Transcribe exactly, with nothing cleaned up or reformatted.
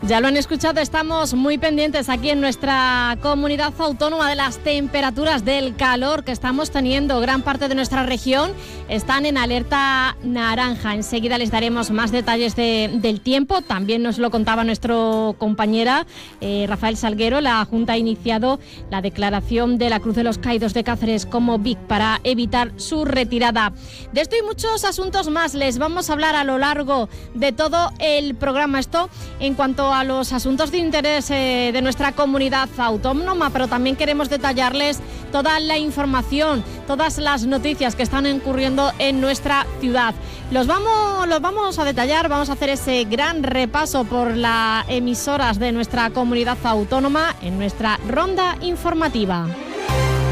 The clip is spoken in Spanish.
Ya lo han escuchado, estamos muy pendientes aquí en nuestra comunidad autónoma de las temperaturas, del calor que estamos teniendo. Gran parte de nuestra región están en alerta naranja. Enseguida les daremos más detalles de, del tiempo. También nos lo contaba nuestro compañera eh, Rafael Salguero. La Junta ha iniciado la declaración de la Cruz de los Caídos de Cáceres como V I C para evitar su retirada. De esto y muchos asuntos más les vamos a hablar a lo largo de todo el programa. Esto en cuanto a los asuntos de interés eh, de nuestra comunidad autónoma, pero también queremos detallarles toda la información, todas las noticias que están ocurriendo en nuestra ciudad. Los vamos, los vamos a detallar, vamos a hacer ese gran repaso por las emisoras de nuestra comunidad autónoma en nuestra ronda informativa.